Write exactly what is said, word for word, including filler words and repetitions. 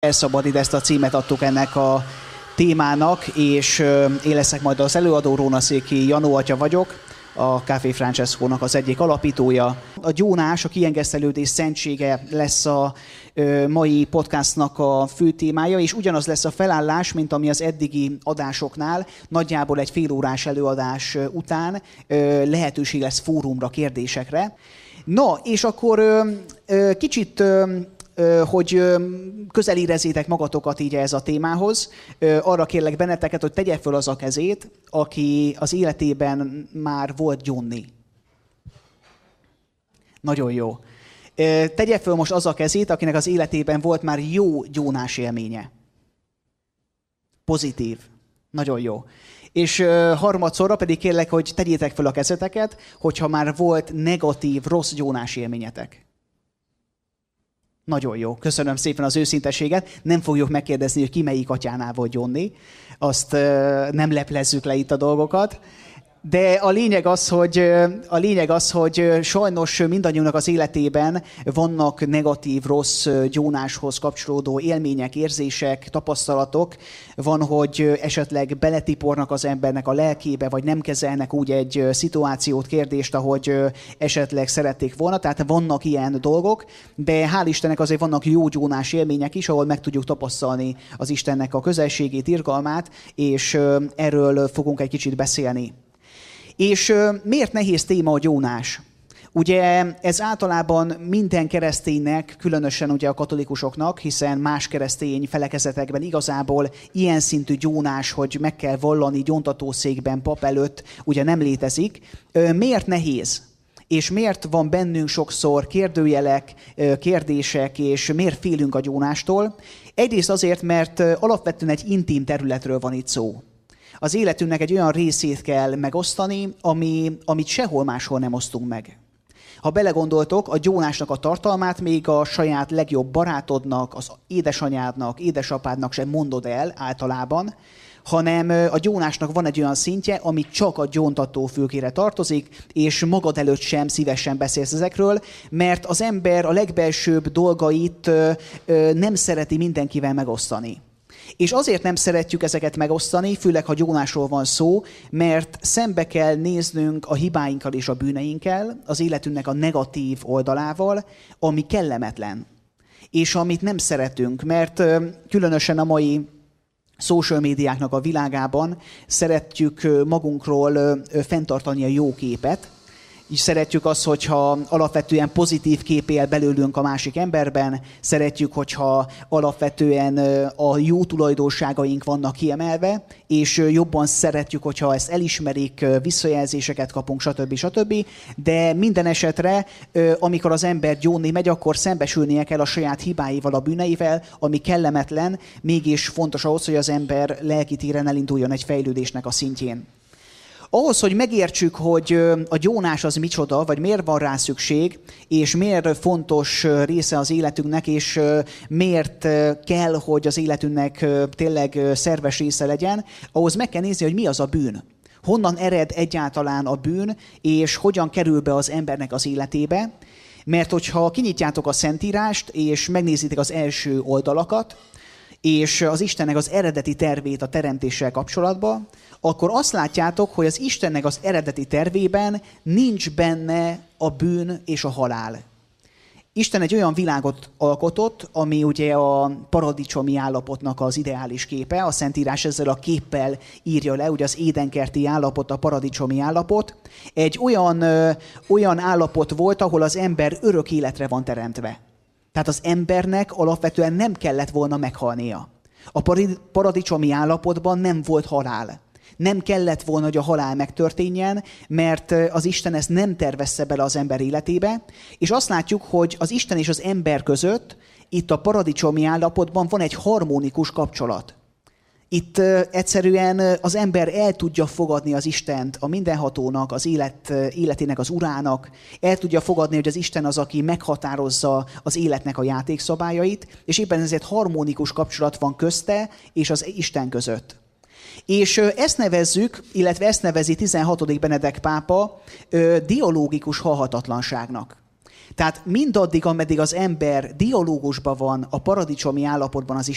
elszabadít, ezt a címet adtuk ennek a témának, és én leszek majd az előadó, Rónaszéki Janó atya vagyok, a Café Francesco-nak az egyik alapítója. A gyónás, a kiengesztelődés szentsége lesz a mai podcastnak a fő témája, és ugyanaz lesz a felállás, mint ami az eddigi adásoknál. Nagyjából egy félórás előadás után lehetőség lesz fórumra, kérdésekre. Na, és akkor kicsit, hogy közel érezzétek magatokat így ez a témához, arra kérlek benneteket, hogy tegye föl az a kezét, aki az életében már volt gyónni. Nagyon jó. Tegye föl most az a kezét, akinek az életében volt már jó gyónás élménye. Pozitív. Nagyon jó. És harmadszorra pedig kérlek, hogy tegyétek föl a kezeteket, hogyha már volt negatív, rossz gyónás élményetek. Nagyon jó. Köszönöm szépen az őszinteséget. Nem fogjuk megkérdezni, hogy ki melyik atyánál volt gyónni. Azt nem leplezzük le itt a dolgokat. De a lényeg az, hogy, a lényeg az, hogy sajnos mindannyiunknak az életében vannak negatív, rossz gyónáshoz kapcsolódó élmények, érzések, tapasztalatok. Van, hogy esetleg beletipornak az embernek a lelkébe, vagy nem kezelnek úgy egy szituációt, kérdést, ahogy esetleg szerették volna. Tehát vannak ilyen dolgok, de hál' Istennek azért vannak jó gyónás élmények is, ahol meg tudjuk tapasztalni az Istennek a közelségét, irgalmát, és erről fogunk egy kicsit beszélni. És miért nehéz téma a gyónás? Ugye ez általában minden kereszténynek, különösen ugye a katolikusoknak, hiszen más keresztény felekezetekben igazából ilyen szintű gyónás, hogy meg kell vallani gyóntatószékben pap előtt, ugye nem létezik. Miért nehéz? És miért van bennünk sokszor kérdőjelek, kérdések, és miért félünk a gyónástól? Egyrészt azért, mert alapvetően egy intim területről van itt szó. Az életünknek egy olyan részét kell megosztani, ami, amit sehol máshol nem osztunk meg. Ha belegondoltok, a gyónásnak a tartalmát még a saját legjobb barátodnak, az édesanyádnak, édesapádnak sem mondod el általában, hanem a gyónásnak van egy olyan szintje, ami csak a gyóntató fülkére tartozik, és magad előtt sem szívesen beszélsz ezekről, mert az ember a legbelsőbb dolgait nem szereti mindenkivel megosztani. És azért nem szeretjük ezeket megosztani, főleg ha gyónásról van szó, mert szembe kell néznünk a hibáinkkal és a bűneinkkel, az életünknek a negatív oldalával, ami kellemetlen, és amit nem szeretünk, mert különösen a mai social médiáknak a világában szeretjük magunkról fenntartani a jó képet, és szeretjük azt, hogyha alapvetően pozitív kép él belőlünk a másik emberben, szeretjük, hogyha alapvetően a jó tulajdonságaink vannak kiemelve, és jobban szeretjük, hogyha ezt elismerik, visszajelzéseket kapunk, stb. stb. De minden esetre, amikor az ember gyónni megy, akkor szembesülnie kell a saját hibáival, a bűneivel, ami kellemetlen, mégis fontos ahhoz, hogy az ember lelkitéren elinduljon egy fejlődésnek a szintjén. Ahhoz, hogy megértsük, hogy a gyónás az micsoda, vagy miért van rá szükség, és miért fontos része az életünknek, és miért kell, hogy az életünknek tényleg szerves része legyen, ahhoz meg kell nézni, hogy mi az a bűn. Honnan ered egyáltalán a bűn, és hogyan kerül be az embernek az életébe. Mert hogyha kinyitjátok a Szentírást, és megnézitek az első oldalakat, és az Istennek az eredeti tervét a teremtéssel kapcsolatban, akkor azt látjátok, hogy az Istennek az eredeti tervében nincs benne a bűn és a halál. Isten egy olyan világot alkotott, ami ugye a paradicsomi állapotnak az ideális képe. A Szentírás ezzel a képpel írja le, ugye az édenkerti állapot, a paradicsomi állapot. Egy olyan, ö, olyan állapot volt, ahol az ember örök életre van teremtve. Tehát az embernek alapvetően nem kellett volna meghalnia. A paradicsomi állapotban nem volt halál. Nem kellett volna, hogy a halál megtörténjen, mert az Isten ezt nem tervezte bele az ember életébe, és azt látjuk, hogy az Isten és az ember között itt a paradicsomi állapotban van egy harmonikus kapcsolat. Itt egyszerűen az ember el tudja fogadni az Istent, a mindenhatónak, az élet, életének az urának, el tudja fogadni, hogy az Isten az, aki meghatározza az életnek a játékszabályait, és éppen ezért harmonikus kapcsolat van közte és az Isten között. És ezt nevezzük, illetve ezt nevezi tizenhatodik Benedek pápa dialógikus halhatatlanságnak. Tehát mindaddig, ameddig az ember dialógusban van, a paradicsomi állapotban az